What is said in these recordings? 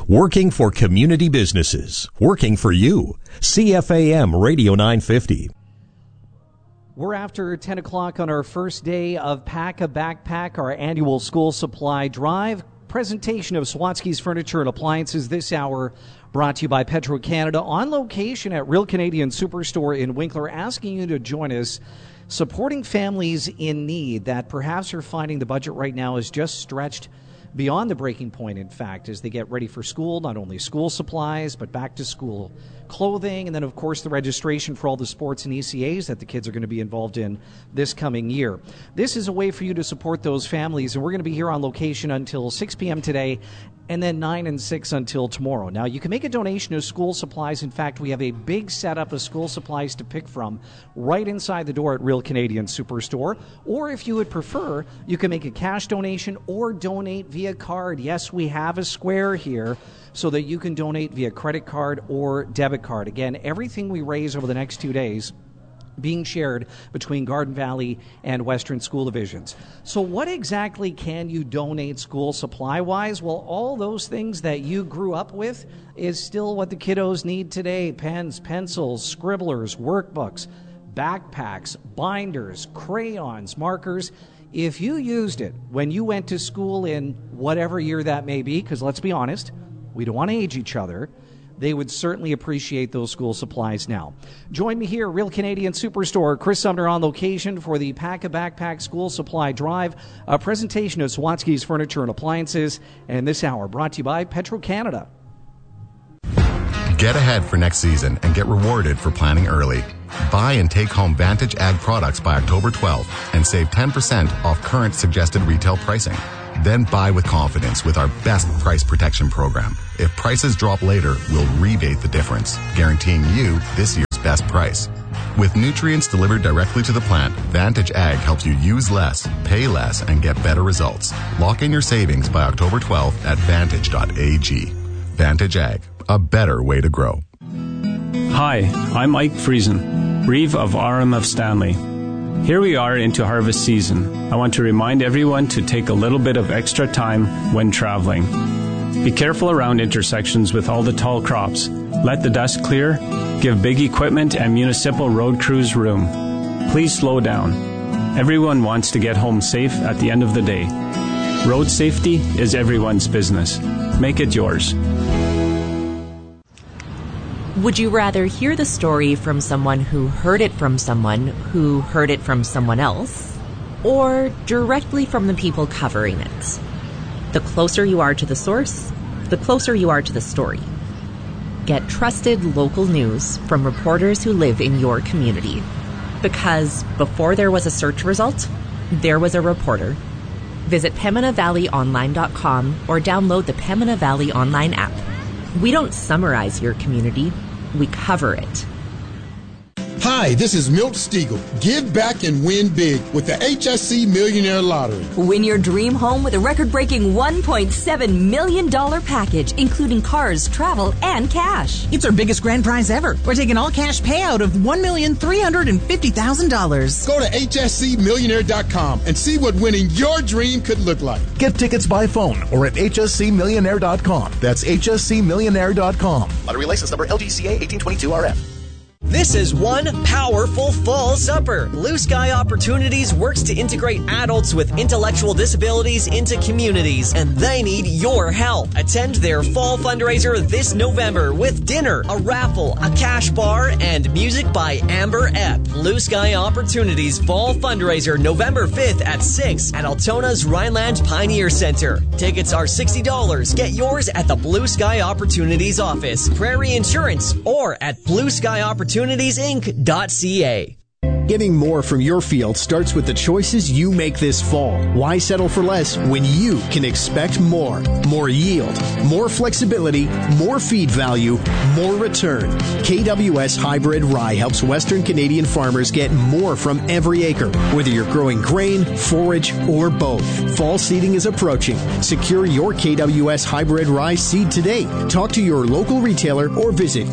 Working for community businesses. Working for you. CFAM Radio 950. We're after 10 o'clock on our first day of Pack a Backpack, our annual school supply drive. Presentation of Swatsky's Furniture and Appliances this hour, brought to you by Petro-Canada, on location at Real Canadian Superstore in Winkler, asking you to join us, supporting families in need that perhaps are finding the budget right now is just stretched beyond the breaking point, in fact, as they get ready for school, not only school supplies, but back-to-school clothing, and then, of course, the registration for all the sports and ECAs that the kids are going to be involved in this coming year. This is a way for you to support those families, and we're going to be here on location until 6 p.m. today, and then 9 and 6 until tomorrow. Now, you can make a donation of school supplies. In fact, we have a big setup of school supplies to pick from right inside the door at Real Canadian Superstore. Or if you would prefer, you can make a cash donation or donate via card. Yes, we have a square here so that you can donate via credit card or debit card. Again, everything we raise over the next 2 days being shared between Garden Valley and Western School Divisions. So what exactly can you donate school supply-wise? Well, all those things that you grew up with is still what the kiddos need today. Pens, pencils, scribblers, workbooks, backpacks, binders, crayons, markers. If you used it when you went to school in whatever year that may be, because let's be honest, we don't want to age each other, they would certainly appreciate those school supplies now. Join me here, Real Canadian Superstore. Chris Sumner on location for the Pack a Backpack School Supply Drive, a presentation of Swatsky's Furniture and Appliances, and this hour brought to you by Petro-Canada. Get ahead for next season and get rewarded for planning early. Buy and take home Vantage Ag products by October 12th and save 10% off current suggested retail pricing. Then buy with confidence with our best price protection program. If prices drop later, we'll rebate the difference, guaranteeing you this year's best price. With nutrients delivered directly to the plant, Vantage Ag helps you use less, pay less, and get better results. Lock in your savings by October 12th at vantage.ag. Vantage Ag, a better way to grow. Hi, I'm Mike Friesen, Reeve of RMF Stanley. Here we are into harvest season. I want to remind everyone to take a little bit of extra time when traveling. Be careful around intersections with all the tall crops. Let the dust clear. Give big equipment and municipal road crews room. Please slow down. Everyone wants to get home safe at the end of the day. Road safety is everyone's business. Make it yours. Would you rather hear the story from someone who heard it from someone who heard it from someone else, or directly from the people covering it? The closer you are to the source, the closer you are to the story. Get trusted local news from reporters who live in your community. Because before there was a search result, there was a reporter. Visit PembinaValleyOnline.com or download the Pembina Valley Online app. We don't summarize your community, we cover it. Hi, this is Milt Stiegel. Give back and win big with the HSC Millionaire Lottery. Win your dream home with a record-breaking $1.7 million package, including cars, travel, and cash. It's our biggest grand prize ever. We're taking all-cash payout of $1,350,000. Go to hscmillionaire.com and see what winning your dream could look like. Get tickets by phone or at hscmillionaire.com. That's hscmillionaire.com. Lottery license number LGCA 1822RF. This is one powerful fall supper. Blue Sky Opportunities works to integrate adults with intellectual disabilities into communities, and they need your help. Attend their fall fundraiser this November with dinner, a raffle, a cash bar, and music by Amber Epp. Blue Sky Opportunities fall fundraiser November 5th at 6 at Altona's Rhineland Pioneer Center. Tickets are $60. Get yours at the Blue Sky Opportunities office, Prairie Insurance, or at blueskyorpportunitiesinc.ca. Getting more from your field starts with the choices you make this fall. Why settle for less when you can expect more? More yield, more flexibility, more feed value, more return. KWS Hybrid Rye helps Western Canadian farmers get more from every acre, whether you're growing grain, forage, or both. Fall seeding is approaching. Secure your KWS Hybrid Rye seed today. Talk to your local retailer or visit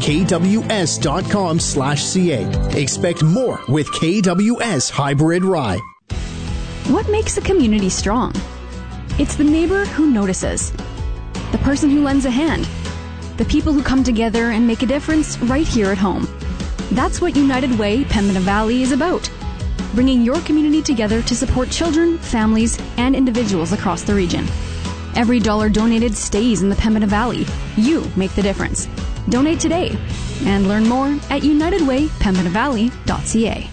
kws.com/ca. Expect more with KWS Hybrid Rye. What makes a community strong? It's the neighbor who notices, the person who lends a hand, the people who come together and make a difference right here at home. That's what United Way Pembina Valley is about, bringing your community together to support children, families, and individuals across the region. Every dollar donated stays in the Pembina Valley. You make the difference. Donate today and learn more at unitedwaypembinavalley.ca.